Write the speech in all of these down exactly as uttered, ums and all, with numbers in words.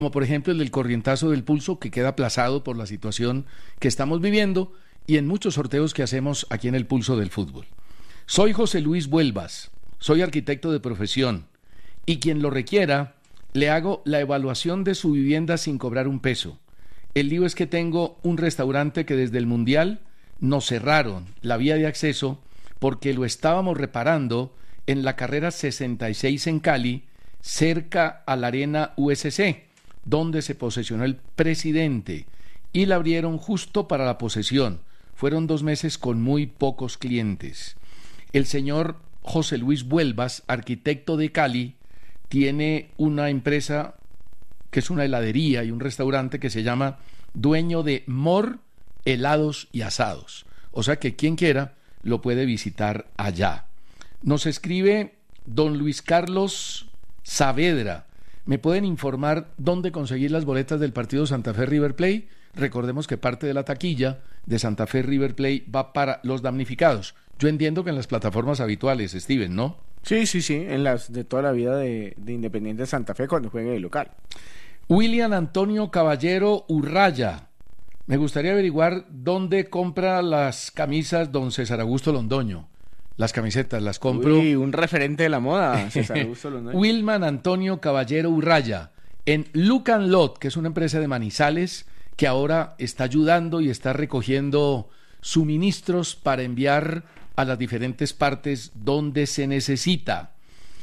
como por ejemplo el del corrientazo del pulso, que queda aplazado por la situación que estamos viviendo, y en muchos sorteos que hacemos aquí en el Pulso del Fútbol. Soy José Luis Vuelvas, soy arquitecto de profesión, y quien lo requiera, le hago la evaluación de su vivienda sin cobrar un peso. El lío es que tengo un restaurante que desde el Mundial nos cerraron la vía de acceso porque lo estábamos reparando en la carrera sesenta y seis en Cali, cerca a la Arena U S C, donde se posesionó el presidente, y la abrieron justo para la posesión. Fueron dos meses con muy pocos clientes. El señor José Luis Vuelvas, arquitecto de Cali, tiene una empresa que es una heladería y un restaurante que se llama Dueño de Mor Helados y Asados. O sea que quien quiera lo puede visitar allá. Nos escribe don Luis Carlos Saavedra. ¿Me pueden informar dónde conseguir las boletas del partido Santa Fe River Plate? Recordemos que parte de la taquilla de Santa Fe River Plate va para los damnificados. Yo entiendo que en las plataformas habituales, Steven, ¿no? Sí, sí, sí, en las de toda la vida de, de Independiente Santa Fe cuando juegue de local. William Antonio Caballero Urraya. Me gustaría averiguar dónde compra las camisas don César Augusto Londoño. Las camisetas las compro. Uy, un referente de la moda, César Augusto Londoño. Wilman Antonio Caballero Urraya, en Look and Lot, que es una empresa de Manizales que ahora está ayudando y está recogiendo suministros para enviar a las diferentes partes donde se necesita.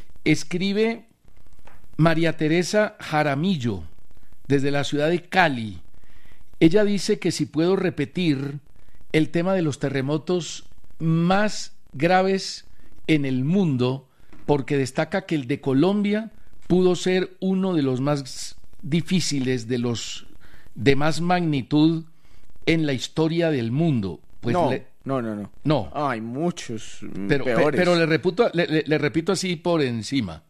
Escribe María Teresa Jaramillo, desde la ciudad de Cali. Ella dice que si puedo repetir el tema de los terremotos más graves en el mundo, porque destaca que el de Colombia pudo ser uno de los más difíciles, de los de más magnitud en la historia del mundo. Pues no, le, no, no, no. No. Hay muchos pero, peores. Pero le repito, le, le, le repito así por encima.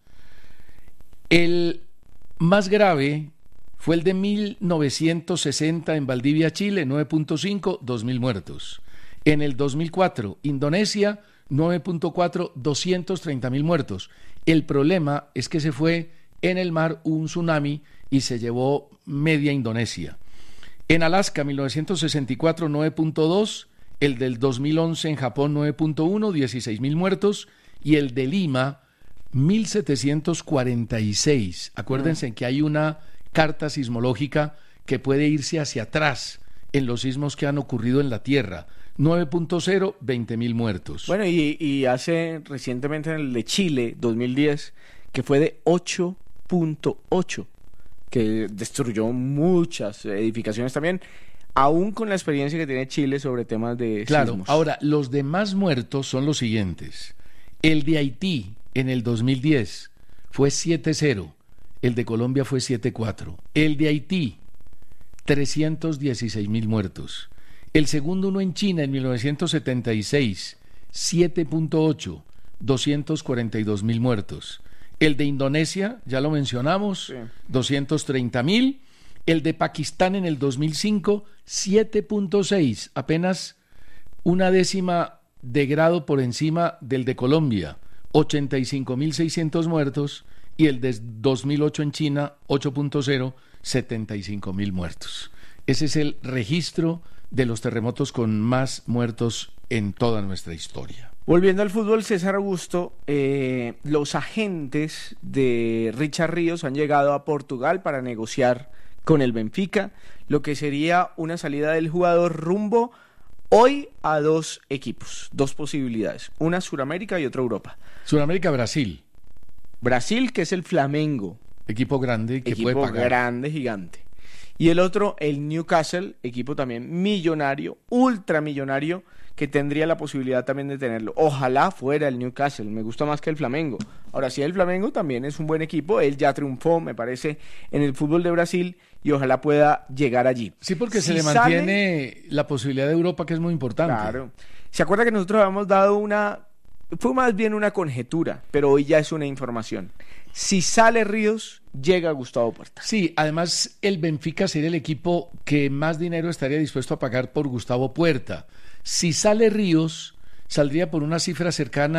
El más grave fue el de mil novecientos sesenta en Valdivia, Chile, nueve punto cinco, dos mil muertos. En el dos mil cuatro, Indonesia, nueve punto cuatro, doscientos treinta mil muertos. El problema es que se fue en el mar un tsunami y se llevó media Indonesia. En Alaska, mil novecientos sesenta y cuatro, nueve punto dos, el del dos mil once en Japón, nueve punto uno, dieciséis mil muertos, y el de Lima, mil setecientos cuarenta y seis. Acuérdense mm. que hay una carta sismológica que puede irse hacia atrás en los sismos que han ocurrido en la Tierra. nueve punto cero, veinte mil muertos. Bueno, y, y hace recientemente en el de Chile, dos mil diez, que fue de ocho punto ocho, que destruyó muchas edificaciones también, aún con la experiencia que tiene Chile sobre temas de claro, sismos. Ahora, los demás muertos son los siguientes. El de Haití en el dos mil diez fue siete cero, el de Colombia fue siete cuatro. El de Haití, trescientos dieciséis mil muertos. El segundo uno en China en mil novecientos setenta y seis, siete punto ocho, doscientos cuarenta y dos mil muertos. El de Indonesia, ya lo mencionamos, sí. doscientos treinta mil. El de Pakistán en el dos mil cinco, siete punto seis, apenas una décima de grado por encima del de Colombia, ochenta y cinco mil seiscientos muertos. Y el de dos mil ocho en China, ocho punto cero, setenta y cinco mil muertos. Ese es el registro de los terremotos con más muertos en toda nuestra historia. Volviendo al fútbol, César Augusto, eh, los agentes de Richard Ríos han llegado a Portugal para negociar con el Benfica lo que sería una salida del jugador rumbo hoy a dos equipos, dos posibilidades, una Suramérica y otra Europa. Suramérica, Brasil. Brasil, que es el Flamengo. Equipo grande que equipo puede pagar. grande, gigante. Y el otro, el Newcastle, equipo también millonario, ultramillonario, que tendría la posibilidad también de tenerlo. Ojalá fuera el Newcastle, me gusta más que el Flamengo. Ahora sí, el Flamengo también es un buen equipo, él ya triunfó, me parece, en el fútbol de Brasil y ojalá pueda llegar allí. Sí, porque si se le sale, mantiene la posibilidad de Europa, que es muy importante. Claro. ¿Se acuerda que nosotros habíamos dado una... Fue más bien una conjetura, pero hoy ya es una información. Si sale Ríos, llega Gustavo Puerta. Sí, además el Benfica sería el equipo que más dinero estaría dispuesto a pagar por Gustavo Puerta. Si sale Ríos, saldría por una cifra cercana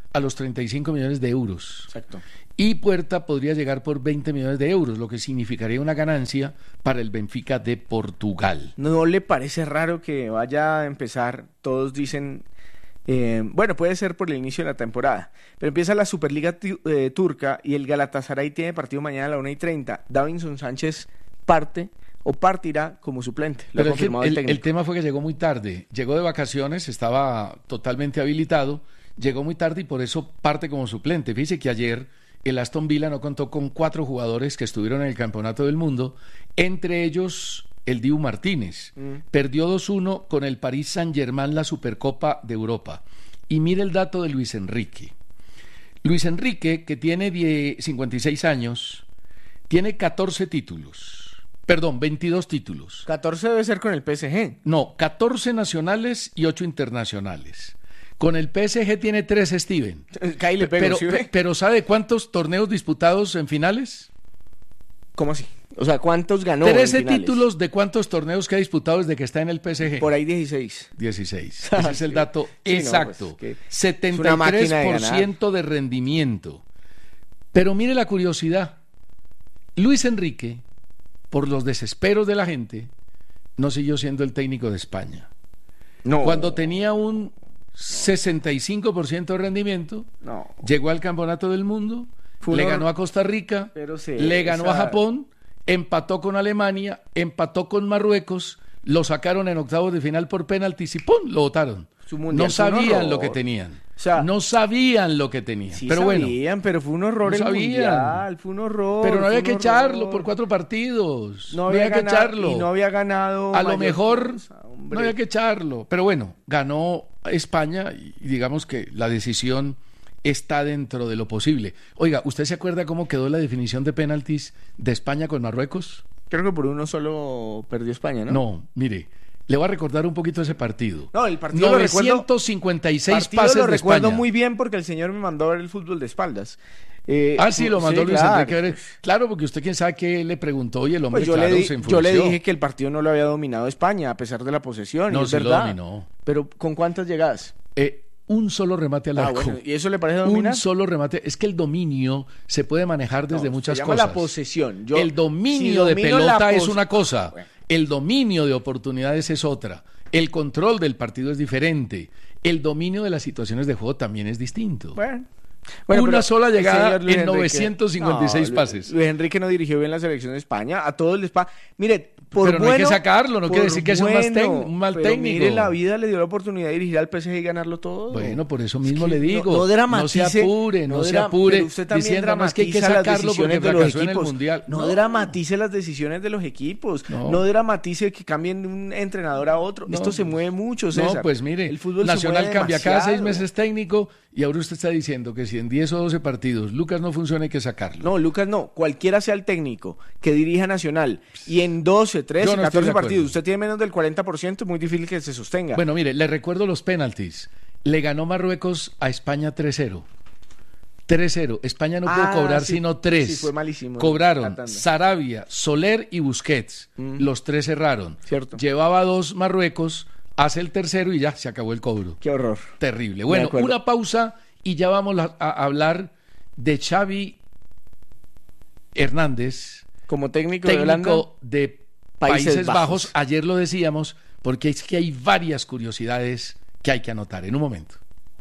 a los treinta y cinco millones de euros. Exacto. Y Puerta podría llegar por veinte millones de euros, lo que significaría una ganancia para el Benfica de Portugal. ¿No le parece raro que vaya a empezar? Todos dicen, eh, bueno, puede ser por el inicio de la temporada, pero empieza la Superliga eh, turca y el Galatasaray tiene partido mañana a la una y treinta. Davinson Sánchez parte o partirá como suplente. Lo pero ha confirmado el, el técnico. El tema fue que llegó muy tarde, llegó de vacaciones, estaba totalmente habilitado, llegó muy tarde y por eso parte como suplente. Fíjese que ayer el Aston Villa no contó con cuatro jugadores que estuvieron en el Campeonato del Mundo, entre ellos el Dibu Martínez. Mm. Perdió dos uno con el Paris Saint-Germain la Supercopa de Europa. Y mire el dato de Luis Enrique. Luis Enrique, que tiene cincuenta y seis años, tiene catorce títulos. Perdón, veintidós títulos. catorce debe ser con el P S G. No, catorce nacionales y ocho internacionales. Con el P S G tiene tres, Steven. Caí le pego, pero, ¿sí pe, pero ¿sabe cuántos torneos disputados en finales? ¿Cómo así? O sea, ¿cuántos ganó trece títulos de cuántos torneos que ha disputado desde que está en el P S G. Por ahí dieciséis. dieciséis. Ese es el dato sí, exacto. No, pues, setenta y tres por ciento de, de rendimiento. Pero mire la curiosidad. Luis Enrique, por los desesperos de la gente, no siguió siendo el técnico de España. No. Cuando tenía un sesenta y cinco por ciento de rendimiento, no. Llegó al Campeonato del Mundo, le ganó a Costa Rica, sí, le ganó esa... a Japón, empató con Alemania, empató con Marruecos, lo sacaron en octavos de final por penaltis y ¡pum! Lo votaron. No sabían lo que tenían. O sea, no sabían lo que tenían. Sí pero sabían, bueno, pero fue un horror no el sabían. Mundial, fue un horror. Pero no había que horror. echarlo por cuatro partidos. No había, no había ganado, que echarlo. Y no había ganado. A lo mejor cosa, no había que echarlo. Pero bueno, ganó España y digamos que la decisión está dentro de lo posible. Oiga, ¿usted se acuerda cómo quedó la definición de penaltis de España con Marruecos? Creo que por uno solo perdió España, ¿no? No, mire. Le voy a recordar un poquito ese partido. No, el partido novecientos cincuenta y seis partido pases lo de recuerdo España. Muy bien porque el señor me mandó a ver el fútbol de espaldas. Eh, ah, sí, lo mandó sí, Luis claro. Enrique. Claro, porque usted quién sabe qué le preguntó y el hombre, pues yo, claro, le di, se enfureció. yo le dije que el partido no lo había dominado España, a pesar de la posesión. No, y es sí verdad. lo dominó. Pero ¿con cuántas llegadas? Eh, un solo remate al ah, arco. Bueno, ¿y eso le parece dominar? Un solo remate. Es que el dominio se puede manejar desde no, muchas se llama cosas. la posesión. Yo, el dominio si de pelota es pos... una cosa. Bueno. El dominio de oportunidades es otra. El control del partido es diferente. El dominio de las situaciones de juego también es distinto. Bueno. Bueno, una sola llegada en Enrique, novecientos cincuenta y seis no, pases. Luis Enrique no dirigió bien la selección de España. A todos les pasa. Mire, por pero no bueno, hay que sacarlo, no quiere decir que bueno, sea un, un mal pero técnico. Mire, la vida le dio la oportunidad de dirigir al P S G y ganarlo todo. Bueno, por eso mismo es que le digo. No, no dramatice. No se apure, no, no se apure. Usted también diciendo, no es que hay que sacarlo porque de los fracasó equipos. en el Mundial. No, no dramatice las decisiones de los equipos. No, no dramatice que cambien de un entrenador a otro. No, Esto se mueve mucho, César. No, pues mire, el fútbol Nacional se cambia demasiado. cada seis meses técnico y ahora usted está diciendo que si en diez o doce partidos Lucas no funciona hay que sacarlo. No, Lucas no. Cualquiera sea el técnico que dirija Nacional y en doce, trece, no catorce partidos usted tiene menos del cuarenta por ciento, es muy difícil que se sostenga. Bueno, mire, le recuerdo los penaltis. Le ganó Marruecos a España tres cero. tres cero. España no pudo ah, cobrar sí, sino tres. Sí, fue malísimo. Cobraron Tratando. Sarabia, Soler y Busquets. Mm. Los tres cerraron. Cierto. Llevaba dos Marruecos, hace el tercero y ya se acabó el cobro. Qué horror. Terrible. Bueno, una pausa y ya vamos a, a hablar de Xavi Hernández. Como técnico, técnico de, Holanda, de Países, Países Bajos. Bajos. Ayer lo decíamos porque es que hay varias curiosidades que hay que anotar. En un momento.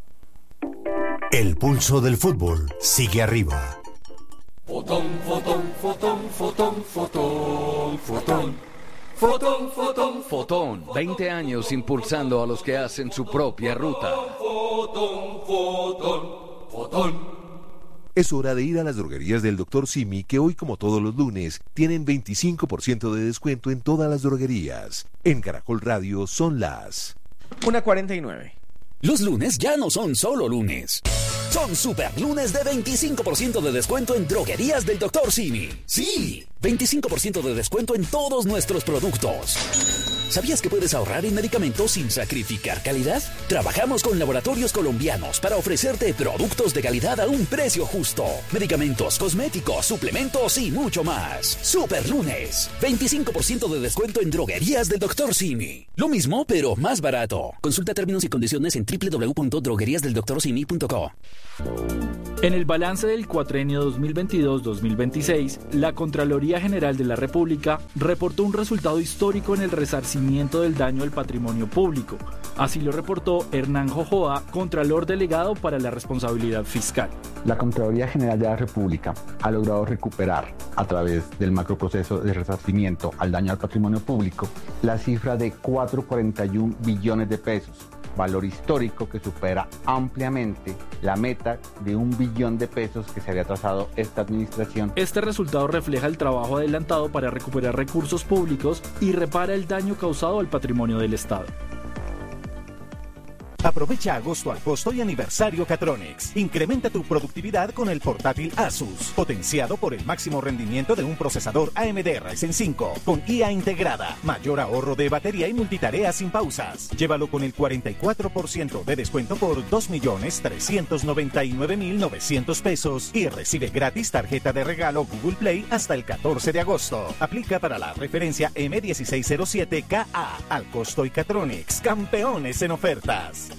El pulso del fútbol sigue arriba. Fotón, fotón, fotón, fotón, fotón, fotón. Fotón, fotón, fotón. veinte años impulsando a los que hacen su propia ruta. Fotón, fotón, fotón. Es hora de ir a las droguerías del doctor Simi, que hoy, como todos los lunes, tienen veinticinco por ciento de descuento en todas las droguerías. En Caracol Radio son las una cuarenta y nueve. Los lunes ya no son solo lunes. Son super lunes de veinticinco por ciento de descuento en droguerías del doctor Simi. Sí, veinticinco por ciento de descuento en todos nuestros productos. ¿Sabías que puedes ahorrar en medicamentos sin sacrificar calidad? Trabajamos con laboratorios colombianos para ofrecerte productos de calidad a un precio justo. Medicamentos, cosméticos, suplementos y mucho más. Superlunes. veinticinco por ciento de descuento en droguerías del doctor Simi. Lo mismo, pero más barato. Consulta términos y condiciones en doble u doble u doble u punto droguerías del doctor simi punto co. En el balance del cuatrienio dos mil veintidós dos mil veintiséis, la Contraloría General de la República reportó un resultado histórico en el resarcimiento del daño al patrimonio público. Así lo reportó Hernán Jojoa, Contralor Delegado para la Responsabilidad Fiscal. La Contraloría General de la República ha logrado recuperar, a través del macroproceso de resarcimiento al daño al patrimonio público, la cifra de cuatro coma cuarenta y uno billones de pesos, valor histórico que supera ampliamente la meta de un billón de pesos que se había trazado esta administración. Este resultado refleja el trabajo adelantado para recuperar recursos públicos y repara el daño causado al patrimonio del Estado. Aprovecha agosto al costo y aniversario Catronics. Incrementa tu productividad con el portátil Asus, potenciado por el máximo rendimiento de un procesador A M D Ryzen cinco, con I A integrada, mayor ahorro de batería y multitarea sin pausas. Llévalo con el cuarenta y cuatro por ciento de descuento por dos millones trescientos noventa y nueve mil novecientos pesos y recibe gratis tarjeta de regalo Google Play hasta el catorce de agosto. Aplica para la referencia M dieciséis cero siete K A. Al costo y Catronics, campeones en ofertas.